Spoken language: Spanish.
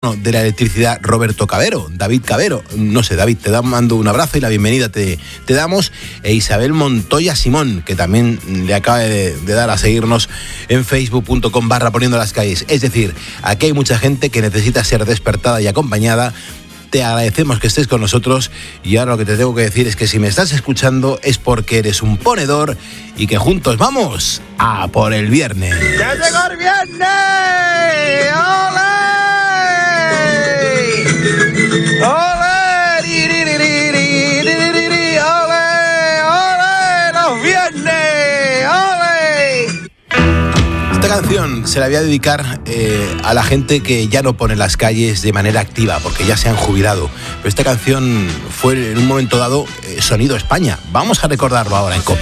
de la electricidad Roberto Cabero, David Cabero, no sé, David, te mando un abrazo y la bienvenida te damos, e Isabel Montoya Simón, que también le acaba de dar a seguirnos en facebook.com/poniendo las calles. Es decir, aquí hay mucha gente que necesita ser despertada y acompañada. Te agradecemos que estés con nosotros y ahora lo que te tengo que decir es que si me estás escuchando es porque eres un ponedor y que juntos vamos a por el viernes. ¡Ya llegó el viernes! ¡Ole! ¡Ole! ¡Ole! ¡Ole! ¡Los viernes! ¡Ole! Esta canción se la voy a dedicar a la gente que ya no pone las calles de manera activa porque ya se han jubilado. Pero esta canción fue en un momento dado Sonido España. Vamos a recordarlo ahora en COPE.